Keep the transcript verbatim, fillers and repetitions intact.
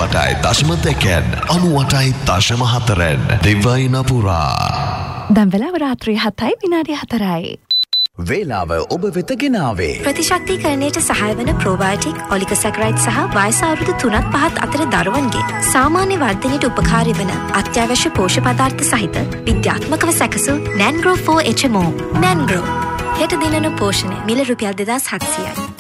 අනූඅටයි දශම දෙකෙන් අනූඅටයි දශම හතරෙන් දිවයින පුරා. දැන් වෙලාව රාත්‍රී හතයි විනාඩි හතරයි. වේලාව ඔබ වෙත ගෙනාවේ ප්‍රතිශක්තිකරණයට සහාය වන ප්‍රෝබයෝටික් ඔලිගොසැකරයිඩ් සහ වයස අවුරුදු තුනත් පහත් අතර දරුවන්ගේ සාමාන්‍ය වර්ධනයට උපකාරී වන අත්‍යවශ්‍ය පෝෂ්‍ය පදාර්ථ සහිත විද්‍යාත්මකව සැකසූ නැන්ග්‍රෝ ෆෝර් එච් එම් ඕ. නැන්ග්‍රෝ හෙට දිනන පෝෂණය මිල රුපියල් දෙදාස් හත්සියයි.